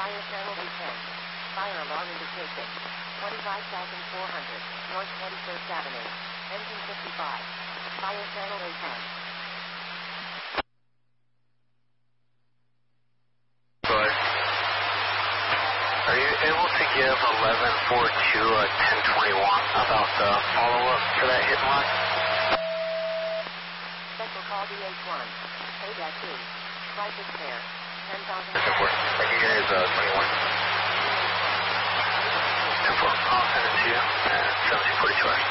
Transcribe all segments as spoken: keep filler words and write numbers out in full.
Fire channel A ten. Fire alarm indication. twenty-five thousand four hundred, North twenty-first Avenue. Engine fifty-five. Fire channel A ten. Good. Are you able to give eleven forty-two uh, ten twenty-one about the follow-up to that hit line? Special call D H one. K-two. Flight repair. ten thousand. Yes, of course. I can hear is uh, twenty-one. ten four. I'll send it to you. And seventeen forty-two hours.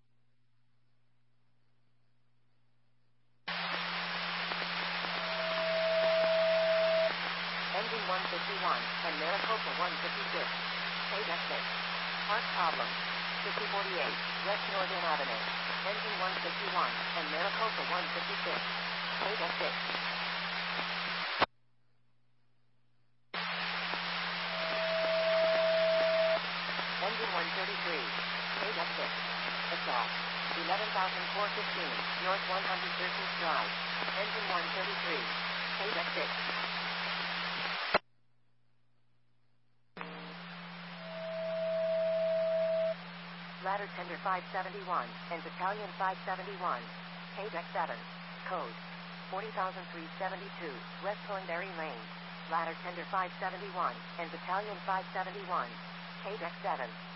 Engine one fifty-one and Maricopa one fifty-six. K-six. Part problem. fifty forty-eight, West Northern Avenue. Engine one fifty-one and Maricopa one fifty-six. K-six. Engine one thirty-three. K-six. Assault. eleven thousand four hundred fifteen, North one hundred thirteenth Drive. Engine one thirty-three. K-six. Ladder Tender five seventy-one and Battalion five seventy-one. K-seven. Code. forty thousand three hundred seventy-two, West Thornberry Lane. Ladder Tender five seventy-one and Battalion five seventy-one. K-seven.